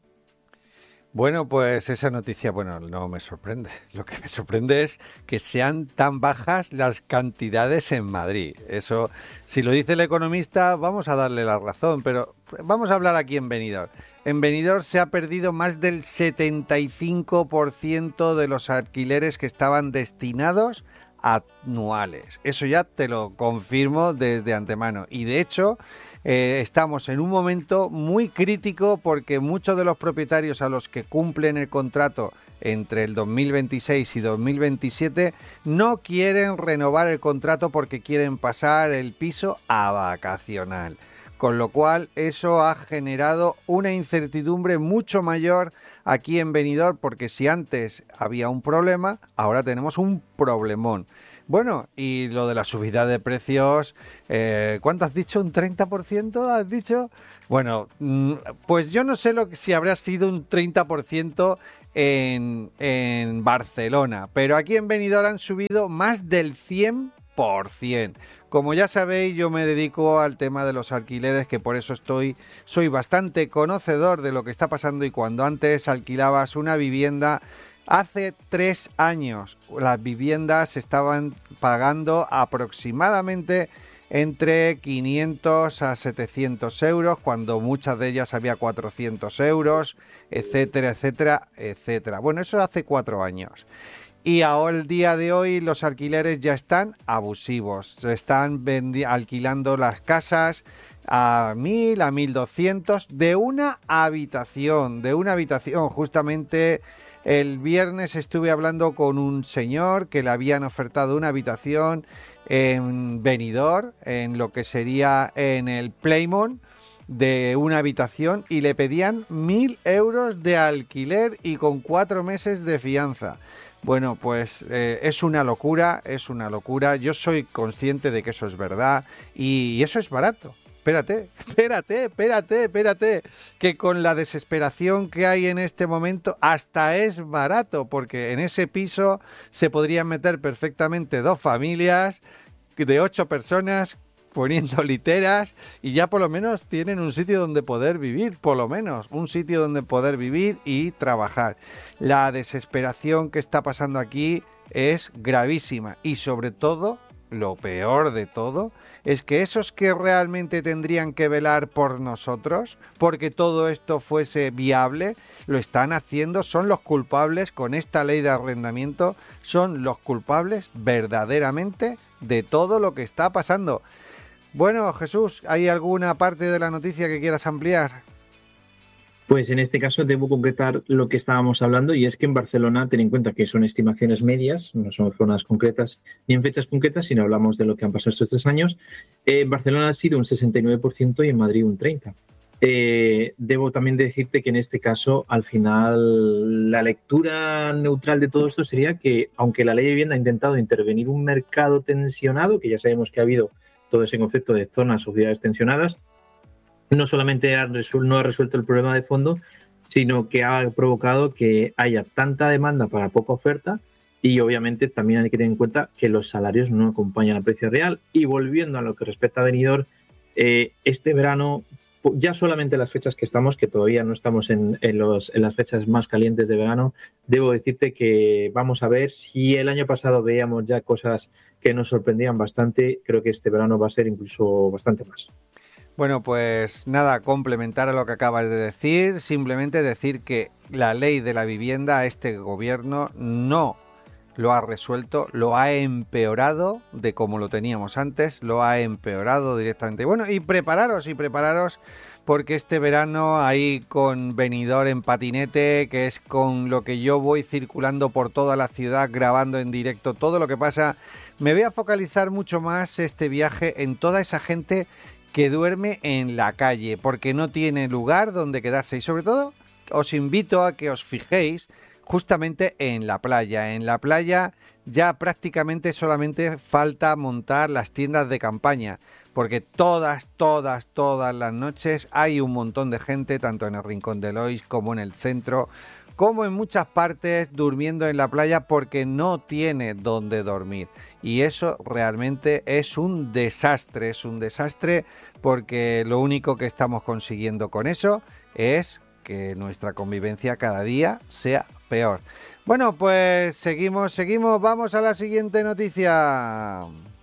Bueno, pues esa noticia, no me sorprende. Lo que me sorprende es que sean tan bajas las cantidades en Madrid. Eso, si lo dice el economista, vamos a darle la razón, pero vamos a hablar aquí en Benidorm. En Benidorm se ha perdido más del 75% de los alquileres que estaban destinados a anuales. Eso ya te lo confirmo desde antemano. Y de hecho, estamos en un momento muy crítico porque muchos de los propietarios a los que cumplen el contrato entre el 2026 y 2027 no quieren renovar el contrato porque quieren pasar el piso a vacacional. Con lo cual eso ha generado una incertidumbre mucho mayor aquí en Benidorm, porque si antes había un problema, ahora tenemos un problemón. Bueno, y lo de la subida de precios, ¿cuánto has dicho? ¿Un 30% has dicho? Bueno, pues yo no sé si habrá sido un 30% en Barcelona, pero aquí en Benidorm han subido más del 100%. Como ya sabéis, yo me dedico al tema de los alquileres, que por eso soy bastante conocedor de lo que está pasando, y cuando antes alquilabas una vivienda, hace 3 años, las viviendas estaban pagando aproximadamente entre 500 a 700 euros, cuando muchas de ellas había 400 euros, etcétera, etcétera, etcétera. Bueno, eso hace 4 años. Y ahora, el día de hoy, los alquileres ya están abusivos. Se están alquilando las casas a 1.000, a 1.200 de una habitación. Justamente el viernes estuve hablando con un señor que le habían ofertado una habitación en Benidorm, en lo que sería en el Playmont, de una habitación, y le pedían 1.000 euros de alquiler y con 4 meses de fianza. Bueno, pues es una locura. Yo soy consciente de que eso es verdad y eso es barato. Espérate, que con la desesperación que hay en este momento hasta es barato, porque en ese piso se podrían meter perfectamente 2 familias de 8 personas poniendo literas, y ya por lo menos tienen un sitio donde poder vivir, y trabajar. La desesperación que está pasando aquí es gravísima, y sobre todo, lo peor de todo, es que esos que realmente tendrían que velar por nosotros, porque todo esto fuese viable, lo están haciendo, son los culpables con esta ley de arrendamiento, son los culpables verdaderamente de todo lo que está pasando. Bueno, Jesús, ¿hay alguna parte de la noticia que quieras ampliar? Pues en este caso debo concretar lo que estábamos hablando, y es que en Barcelona, ten en cuenta que son estimaciones medias, no son zonas concretas ni en fechas concretas, sino hablamos de lo que han pasado estos 3 años. En Barcelona ha sido un 69% y en Madrid un 30%. Debo también decirte que en este caso, al final, la lectura neutral de todo esto sería que, aunque la ley de vivienda ha intentado intervenir un mercado tensionado, que ya sabemos que ha habido todo ese concepto de zonas o ciudades tensionadas, no solamente no ha resuelto el problema de fondo, sino que ha provocado que haya tanta demanda para poca oferta, y obviamente también hay que tener en cuenta que los salarios no acompañan al precio real. Y volviendo a lo que respecta a Benidorm, este verano, ya solamente las fechas que estamos, que todavía no estamos en las fechas más calientes de verano, debo decirte que vamos a ver si el año pasado veíamos ya cosas que nos sorprendían bastante, creo que este verano va a ser incluso bastante más. Bueno, pues nada, complementar a lo que acabas de decir, simplemente decir que la ley de la vivienda, este gobierno no lo ha resuelto, lo ha empeorado de como lo teníamos antes, lo ha empeorado directamente. Bueno, y prepararos, porque este verano ahí con Benidorm en patinete, que es con lo que yo voy circulando por toda la ciudad, grabando en directo todo lo que pasa, me voy a focalizar mucho más este viaje en toda esa gente que duerme en la calle, porque no tiene lugar donde quedarse. Y sobre todo, os invito a que os fijéis justamente en la playa. En la playa ya prácticamente solamente falta montar las tiendas de campaña, porque todas las noches hay un montón de gente, tanto en el Rincón de Lois como en el centro, como en muchas partes, durmiendo en la playa porque no tiene dónde dormir. Y eso realmente es un desastre, porque lo único que estamos consiguiendo con eso es que nuestra convivencia cada día sea peor. Bueno, pues seguimos, vamos a la siguiente noticia.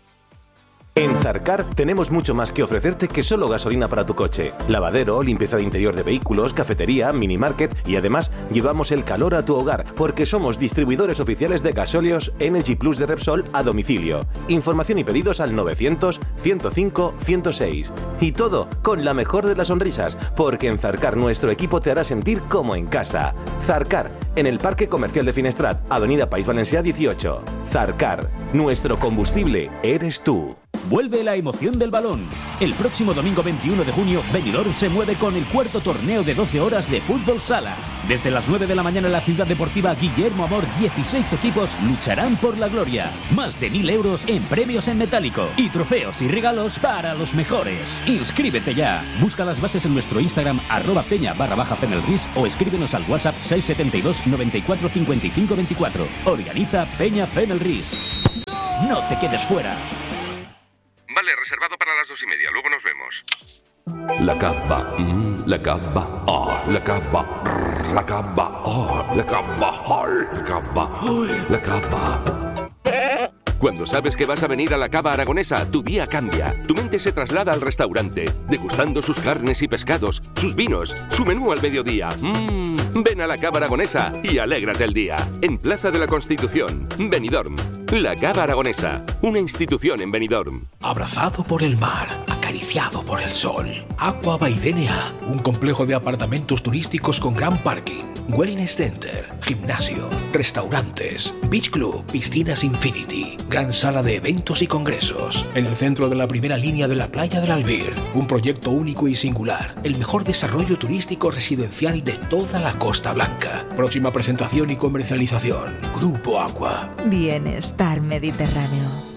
En Zarcar tenemos mucho más que ofrecerte que solo gasolina para tu coche. Lavadero, limpieza de interior de vehículos, cafetería, minimarket, y además llevamos el calor a tu hogar porque somos distribuidores oficiales de gasóleos Energy Plus de Repsol a domicilio. Información y pedidos al 900 105 106. Y todo con la mejor de las sonrisas, porque en Zarcar nuestro equipo te hará sentir como en casa. Zarcar, en el Parque Comercial de Finestrat, Avenida País Valencià 18. Zarcar, nuestro combustible eres tú. Vuelve la emoción del balón. El próximo domingo 21 de junio, Benidorm se mueve con el cuarto torneo de 12 horas de fútbol sala. Desde las 9 de la mañana en la ciudad deportiva Guillermo Amor, 16 equipos lucharán por la gloria. Más de 1.000 euros en premios en metálico y trofeos y regalos para los mejores. Inscríbete ya. Busca las bases en nuestro Instagram @peña_FenelRis o escríbenos al WhatsApp 672 94 55 24. Organiza Peña Fenelris. No te quedes fuera. Vale, reservado para las 2:30. Luego nos vemos. La capa, la capa, la capa, la capa, la capa, la capa, la capa. Cuando sabes que vas a venir a la Cava Aragonesa, tu día cambia. Tu mente se traslada al restaurante, degustando sus carnes y pescados, sus vinos, su menú al mediodía. Ven a la Cava Aragonesa y alégrate el día. En Plaza de la Constitución, Benidorm. La Cava Aragonesa, una institución en Benidorm. Abrazado por el mar, acariciado por el sol. Aqua by DNA, un complejo de apartamentos turísticos con gran parking, wellness center, gimnasio, restaurantes, beach club, piscinas infinity, gran sala de eventos y congresos. En el centro de la primera línea de la playa del Albir, un proyecto único y singular, el mejor desarrollo turístico residencial de toda la Costa Blanca. Próxima presentación y comercialización, Grupo Aqua. Bienestar Mediterráneo.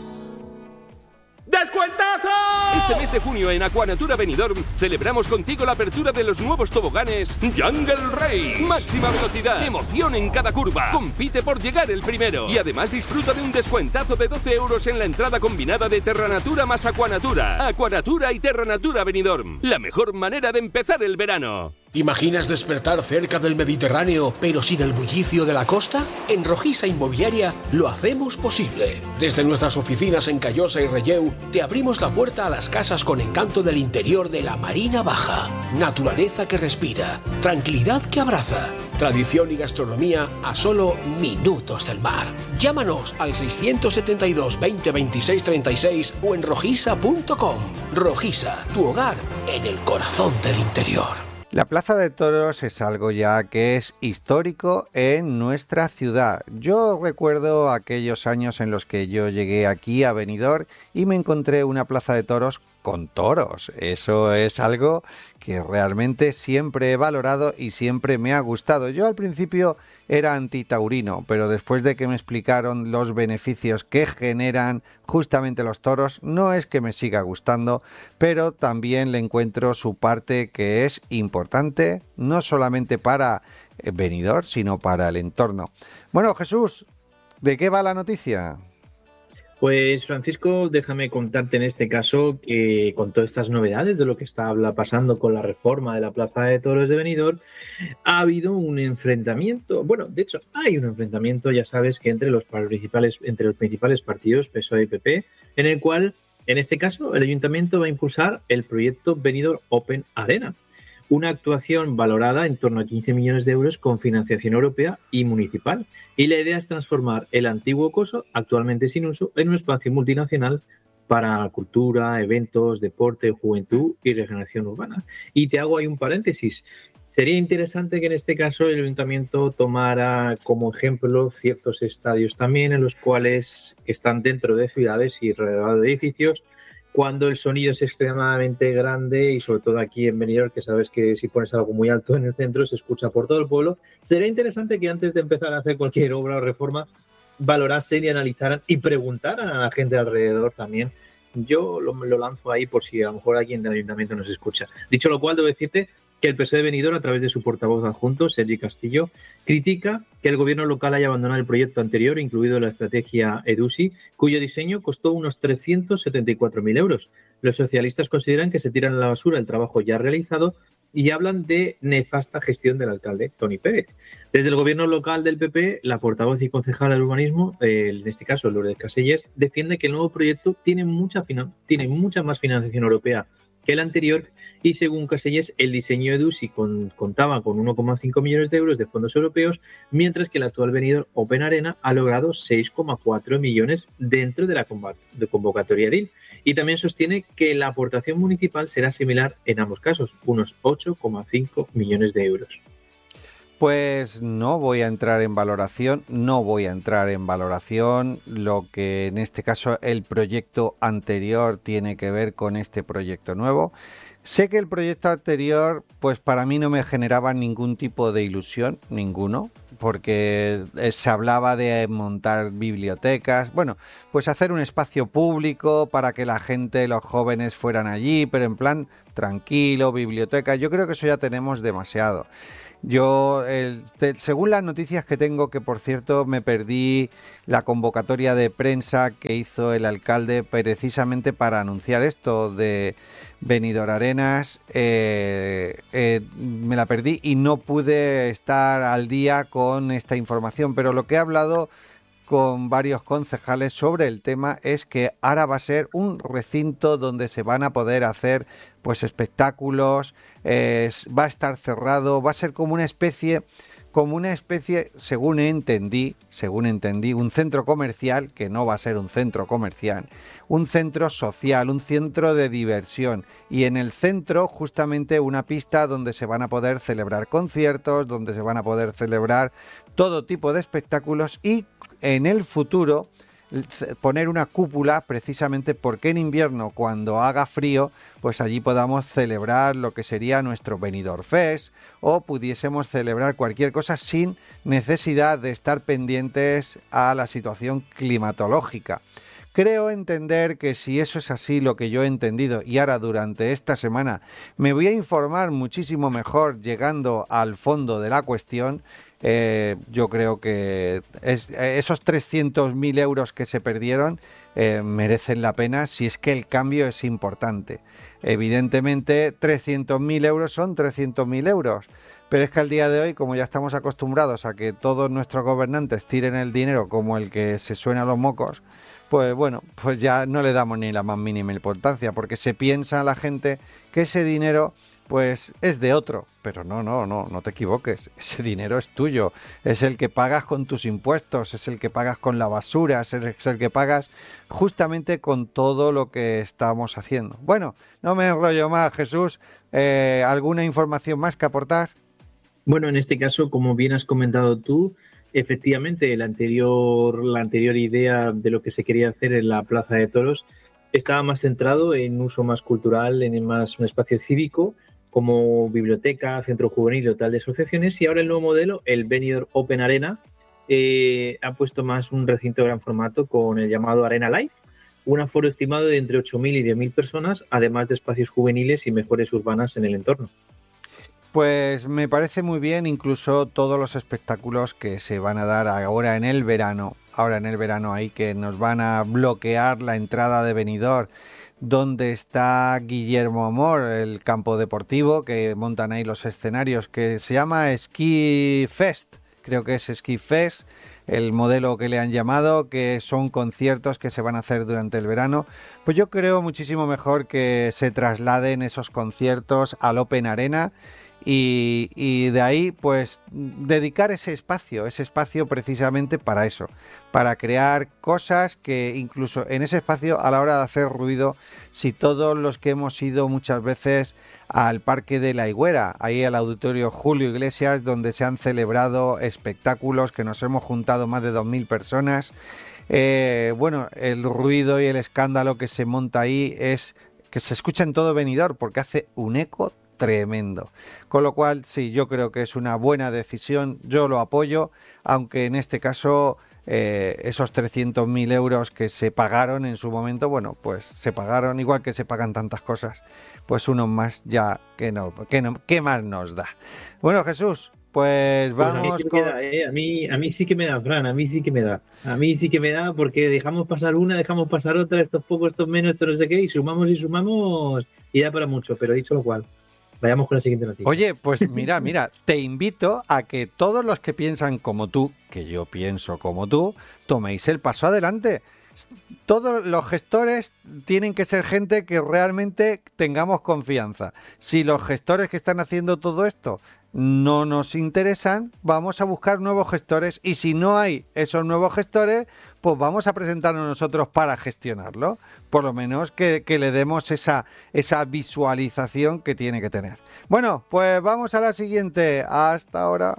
¡Descuentazo! Este mes de junio en Aquanatura Benidorm celebramos contigo la apertura de los nuevos toboganes Jungle Race. Máxima velocidad, emoción en cada curva. Compite por llegar el primero. Y además disfruta de un descuentazo de 12 euros en la entrada combinada de Terranatura más Aquanatura. Aquanatura y Terranatura Benidorm. La mejor manera de empezar el verano. ¿Imaginas despertar cerca del Mediterráneo, pero sin el bullicio de la costa? En Rojisa Inmobiliaria lo hacemos posible. Desde nuestras oficinas en Callosa y Relleu, te abrimos la puerta a las casas con encanto del interior de la Marina Baja. Naturaleza que respira, tranquilidad que abraza, tradición y gastronomía a solo minutos del mar. Llámanos al 672 20 26 36 o en rojisa.com. Rojisa, tu hogar en el corazón del interior. La Plaza de Toros es algo ya que es histórico en nuestra ciudad. Yo recuerdo aquellos años en los que yo llegué aquí a Benidorm y me encontré una Plaza de Toros con toros. Eso es algo que realmente siempre he valorado y siempre me ha gustado. Yo al principio era antitaurino, pero después de que me explicaron los beneficios que generan justamente los toros, no es que me siga gustando, pero también le encuentro su parte que es importante, no solamente para Benidorm, sino para el entorno. Bueno, Jesús, ¿de qué va la noticia? Pues Francisco, déjame contarte en este caso que con todas estas novedades de lo que está pasando con la reforma de la Plaza de Toros de Benidorm, ha habido un enfrentamiento, bueno, de hecho hay un enfrentamiento, ya sabes, que entre los principales partidos, PSOE y PP, en el cual, en este caso, el Ayuntamiento va a impulsar el proyecto Benidorm Open Arena, una actuación valorada en torno a 15 millones de euros con financiación europea y municipal. Y la idea es transformar el antiguo coso, actualmente sin uso, en un espacio multinacional para cultura, eventos, deporte, juventud y regeneración urbana. Y te hago ahí un paréntesis. Sería interesante que en este caso el Ayuntamiento tomara como ejemplo ciertos estadios también en los cuales están dentro de ciudades y rodeados de edificios, cuando el sonido es extremadamente grande y sobre todo aquí en Benidorm, que sabes que si pones algo muy alto en el centro se escucha por todo el pueblo. Sería interesante que antes de empezar a hacer cualquier obra o reforma valorasen y analizaran y preguntaran a la gente alrededor también. Yo lo lanzo ahí por si a lo mejor alguien del ayuntamiento nos escucha. Dicho lo cual, debo decirte que el PSOE de Benidorm, a través de su portavoz adjunto, Sergi Castillo, critica que el gobierno local haya abandonado el proyecto anterior, incluido la estrategia EDUSI, cuyo diseño costó unos 374.000 euros. Los socialistas consideran que se tiran a la basura el trabajo ya realizado y hablan de nefasta gestión del alcalde Toni Pérez. Desde el gobierno local del PP, la portavoz y concejala de urbanismo, en este caso Lourdes Casellas, defiende que el nuevo proyecto tiene mucha más financiación europea que el anterior y, según Casellas, el diseño EDUSI contaba con 1,5 millones de euros de fondos europeos, mientras que el actual Benidorm Open Arena ha logrado 6,4 millones dentro de la convocatoria EDIL. Y también sostiene que la aportación municipal será similar en ambos casos, unos 8,5 millones de euros. Pues no voy a entrar en valoración, lo que en este caso el proyecto anterior tiene que ver con este proyecto nuevo. Sé que el proyecto anterior, pues para mí no me generaba ningún tipo de ilusión, ninguno, porque se hablaba de montar bibliotecas, bueno, pues hacer un espacio público para que la gente, los jóvenes fueran allí, pero en plan tranquilo, biblioteca, yo creo que eso ya tenemos demasiado. Yo, según las noticias que tengo, que por cierto me perdí la convocatoria de prensa que hizo el alcalde precisamente para anunciar esto de Benidorm Arenas, me la perdí y no pude estar al día con esta información, pero lo que he hablado con varios concejales sobre el tema es que ahora va a ser un recinto donde se van a poder hacer pues espectáculos, va a estar cerrado, va a ser como una especie, según entendí, un centro comercial, que no va a ser un centro comercial, un centro social, un centro de diversión, y en el centro justamente una pista donde se van a poder celebrar conciertos, donde se van a poder celebrar todo tipo de espectáculos, y en el futuro poner una cúpula precisamente porque en invierno, cuando haga frío, pues allí podamos celebrar lo que sería nuestro Benidorm Fest, o pudiésemos celebrar cualquier cosa sin necesidad de estar pendientes a la situación climatológica. Creo entender que si eso es así, lo que yo he entendido, y ahora durante esta semana me voy a informar muchísimo mejor llegando al fondo de la cuestión, yo creo que esos 300.000 euros que se perdieron merecen la pena si es que el cambio es importante. Evidentemente 300.000 euros son 300.000 euros, pero es que al día de hoy, como ya estamos acostumbrados a que todos nuestros gobernantes tiren el dinero como el que se suena a los mocos, pues bueno, pues ya no le damos ni la más mínima importancia, porque se piensa la gente que ese dinero pues es de otro, pero no te equivoques, ese dinero es tuyo, es el que pagas con tus impuestos, es el que pagas con la basura, es el que pagas justamente con todo lo que estamos haciendo. Bueno, no me enrollo más, Jesús, ¿alguna información más que aportar? Bueno, en este caso, como bien has comentado tú, efectivamente la anterior idea de lo que se quería hacer en la Plaza de Toros estaba más centrado en uso más cultural, en más un espacio cívico, como biblioteca, centro juvenil o tal de asociaciones, y ahora el nuevo modelo, el Benidorm Open Arena, ha puesto más un recinto de gran formato con el llamado Arena Live, un aforo estimado de entre 8.000 y 10.000 personas, además de espacios juveniles y mejores urbanas en el entorno. Pues me parece muy bien, incluso todos los espectáculos que se van a dar ahora en el verano ahí que nos van a bloquear la entrada de Benidorm, donde está Guillermo Amor, el campo deportivo, que montan ahí los escenarios, que se llama Ski Fest, creo que es Ski Fest, el modelo que le han llamado, que son conciertos que se van a hacer durante el verano. Pues yo creo muchísimo mejor que se trasladen esos conciertos al Open Arena, y de ahí pues dedicar ese espacio precisamente para eso, para crear cosas que incluso en ese espacio, a la hora de hacer ruido, si todos los que hemos ido muchas veces al Parque de la Higuera, ahí al Auditorio Julio Iglesias, donde se han celebrado espectáculos, que nos hemos juntado más de 2.000 personas, bueno, el ruido y el escándalo que se monta ahí es que se escucha en todo Benidorm, porque hace un eco tremendo. Con lo cual, sí, yo creo que es una buena decisión, yo lo apoyo, aunque en este caso esos 300.000 euros que se pagaron en su momento, bueno, pues se pagaron, igual que se pagan tantas cosas, pues unos más ya ¿qué más nos da? Bueno, Jesús, pues vamos a mí sí que me da, Fran, a mí sí que me da, porque dejamos pasar una, dejamos pasar otra, estos pocos, estos menos, esto no sé qué, y sumamos y da para mucho, pero dicho lo cual, vayamos con la siguiente noticia. Oye, pues mira, te invito a que todos los que piensan como tú, que yo pienso como tú, toméis el paso adelante. Todos los gestores tienen que ser gente que realmente tengamos confianza. Si los gestores que están haciendo todo esto no nos interesan, vamos a buscar nuevos gestores, y si no hay esos nuevos gestores, pues vamos a presentarnos nosotros para gestionarlo. Por lo menos que le demos esa visualización que tiene que tener. Bueno, pues vamos a la siguiente. Hasta ahora.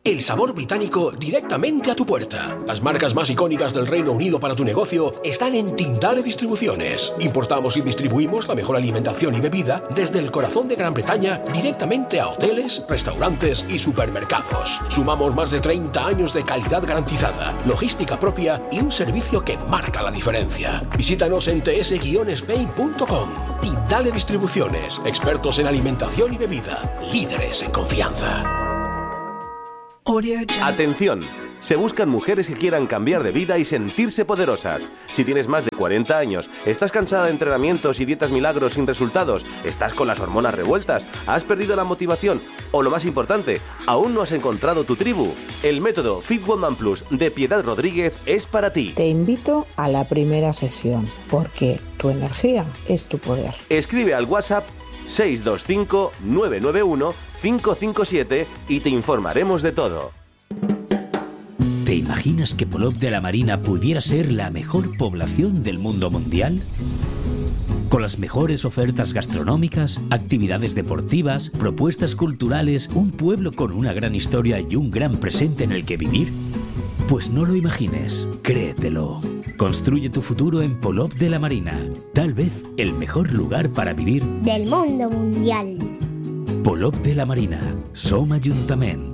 El sabor británico directamente a tu puerta. Las marcas más icónicas del Reino Unido para tu negocio están en Tindale Distribuciones. Importamos y distribuimos la mejor alimentación y bebida desde el corazón de Gran Bretaña directamente a hoteles, restaurantes y supermercados. Sumamos más de 30 años de calidad garantizada, logística propia y un servicio que marca la diferencia. Visítanos en ts-spain.com. Tindale Distribuciones, expertos en alimentación y bebida, líderes en confianza. Atención, se buscan mujeres que quieran cambiar de vida y sentirse poderosas. Si tienes más de 40 años, estás cansada de entrenamientos y dietas milagros sin resultados, estás con las hormonas revueltas, has perdido la motivación o, lo más importante, aún no has encontrado tu tribu, el método Fit Woman Plus de Piedad Rodríguez es para ti. Te invito a la primera sesión, porque tu energía es tu poder. Escribe al WhatsApp 625-991-557 y te informaremos de todo. ¿Te imaginas que Polop de la Marina pudiera ser la mejor población del mundo mundial? Con las mejores ofertas gastronómicas, actividades deportivas, propuestas culturales, un pueblo con una gran historia y un gran presente en el que vivir. Pues no lo imagines, créetelo. Construye tu futuro en Polop de la Marina. Tal vez el mejor lugar para vivir del mundo mundial. Polop de la Marina. Som Ajuntament.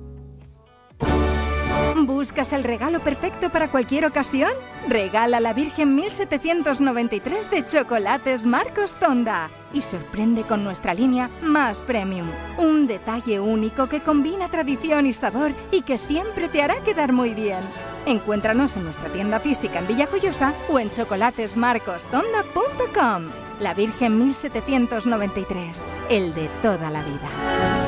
¿Buscas el regalo perfecto para cualquier ocasión? Regala la Virgen 1793 de Chocolates Marcos Tonda y sorprende con nuestra línea más premium. Un detalle único que combina tradición y sabor y que siempre te hará quedar muy bien. Encuéntranos en nuestra tienda física en Villajoyosa o en chocolatesmarcostonda.com. La Virgen 1793, el de toda la vida.